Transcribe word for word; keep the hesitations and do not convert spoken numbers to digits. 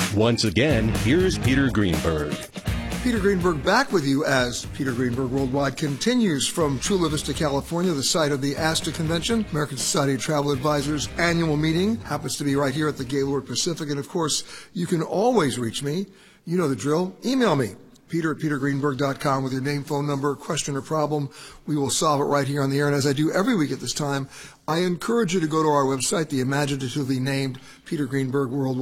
Once again, here's Peter Greenberg. Peter Greenberg back with you as Peter Greenberg Worldwide continues from Chula Vista, California, the site of the ASTA Convention, American Society of Travel Advisors annual meeting. Happens to be right here at the Gaylord Pacific. And of course, you can always reach me. You know the drill. Email me, peter at peter greenberg dot com, with your name, phone number, question, or problem. We will solve it right here on the air. And as I do every week at this time, I encourage you to go to our website, the imaginatively named Peter Greenberg Worldwide.